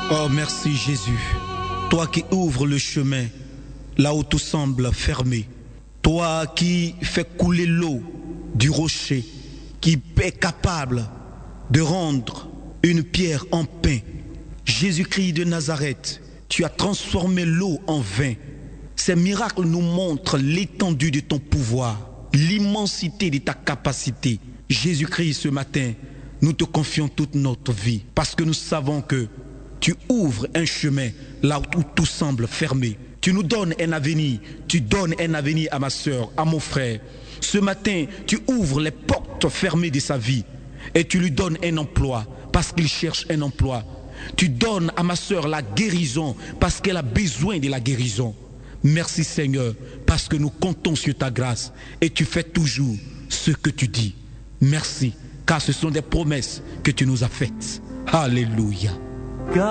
Oh merci Jésus, toi qui ouvres le chemin là où tout semble fermé, toi qui fais couler l'eau du rocher, qui est capable de rendre une pierre en pain. Jésus-Christ de Nazareth, tu as transformé l'eau en vin. Ces miracles nous montrent l'étendue de ton pouvoir, l'immensité de ta capacité. Jésus-Christ, ce matin, nous te confions toute notre vie parce que nous savons que tu ouvres un chemin là où tout semble fermé. Tu nous donnes un avenir, tu donnes un avenir à ma soeur, à mon frère. Ce matin, tu ouvres les portes fermées de sa vie et tu lui donnes un emploi parce qu'il cherche un emploi. Tu donnes à ma soeur la guérison parce qu'elle a besoin de la guérison. Merci Seigneur parce que nous comptons sur ta grâce et tu fais toujours ce que tu dis. Merci car ce sont des promesses que tu nous as faites. Alléluia.